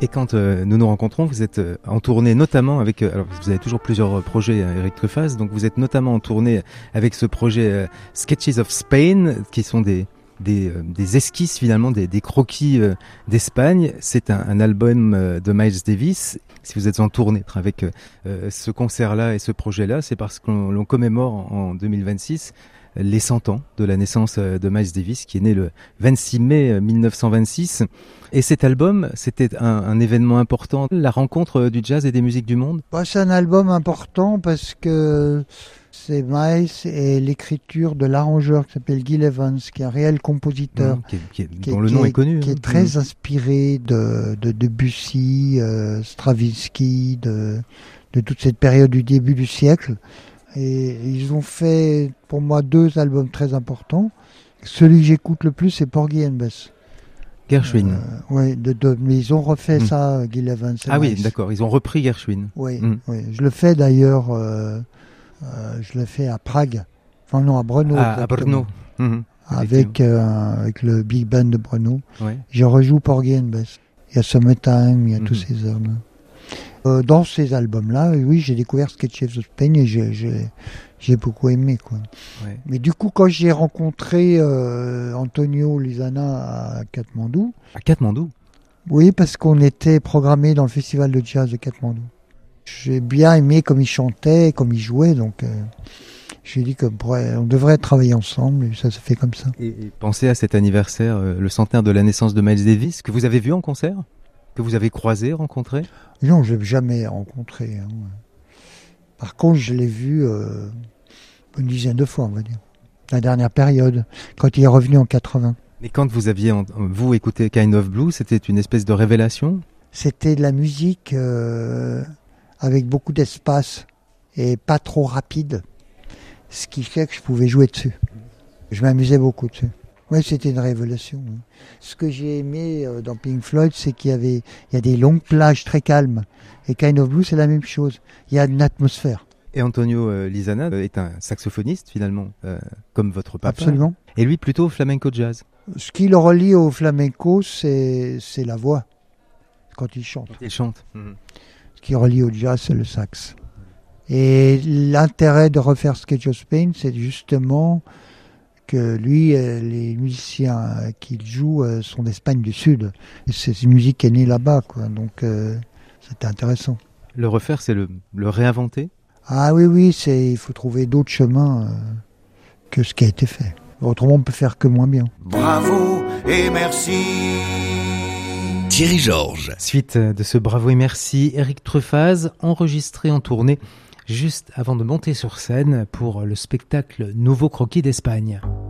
Et quand nous nous rencontrons, vous êtes en tournée notamment avec... alors vous avez toujours plusieurs projets, Eric Truffaz, donc vous êtes notamment en tournée avec ce projet Sketches of Spain, qui sont des esquisses finalement, des croquis d'Espagne. C'est un album de Miles Davis. Si vous êtes en tournée avec ce concert-là et ce projet-là, c'est parce qu'on commémore en 2026 les 100 ans de la naissance de Miles Davis, qui est né le 26 mai 1926. Et cet album, c'était un événement important, la rencontre du jazz et des musiques du monde. C'est un album important parce que c'est Miles et l'écriture de l'arrangeur qui s'appelle Gil Evans, qui est un réel compositeur. Dont le nom est connu. Qui est très inspiré de Debussy, Stravinsky, de toute cette période du début du siècle. Et ils ont fait, pour moi, 2 albums très importants. Celui que j'écoute le plus, c'est Porgy and Bess. Gershwin. Oui, mais ils ont refait ça, Gil Evans. Oui, d'accord, ils ont repris Gershwin. Oui, je le fais d'ailleurs, je le fais à Prague. Enfin non, à Brno. À Brno. Avec le Big Band de Brno. Ouais. Je rejoue Porgy and Bess. Il y a Summertime, il y a tous ces heures-là. Dans ces albums-là, oui, j'ai découvert Sketches of Spain et j'ai beaucoup aimé, quoi. Ouais. Mais du coup, quand j'ai rencontré Antonio Lizana à Katmandou... À Katmandou ? Oui, parce qu'on était programmé dans le festival de jazz de Katmandou. J'ai bien aimé comme il chantait, comme il jouait, donc j'ai dit qu'on devrait travailler ensemble, et ça se fait comme ça. Et pensez à cet anniversaire, le centenaire de la naissance de Miles Davis, que vous avez vu en concert ? Que vous avez croisé, rencontré ? Non, je ne l'ai jamais rencontré. Hein. Par contre, je l'ai vu une dizaine de fois, on va dire. La dernière période, quand il est revenu en 80. Mais quand vous aviez, vous, écouté Kind of Blue, c'était une espèce de révélation ? C'était de la musique avec beaucoup d'espace et pas trop rapide, ce qui fait que je pouvais jouer dessus. Je m'amusais beaucoup dessus. Oui, c'était une révélation. Oui. Ce que j'ai aimé dans Pink Floyd, c'est qu'il y a des longues plages très calmes. Et Kind of Blue, c'est la même chose. Il y a une atmosphère. Et Antonio Lizana est un saxophoniste, finalement, comme votre papa. Absolument. Et lui, plutôt flamenco jazz. Ce qui le relie au flamenco, c'est la voix, quand il chante. Il chante. Ce qui relie au jazz, c'est le sax. Et l'intérêt de refaire Sketches of Spain, c'est justement que lui, les musiciens qu'il joue sont d'Espagne du Sud. Et c'est une musique qui est née là-bas, quoi. Donc c'était intéressant. Le refaire, c'est le réinventer ? Ah oui, il faut trouver d'autres chemins que ce qui a été fait. Autrement, on peut faire que moins bien. Bravo et merci. Thierry Georges. Suite de ce bravo et merci, Eric Truffaz, enregistré en tournée juste avant de monter sur scène pour le spectacle Nouveau Croquis d'Espagne.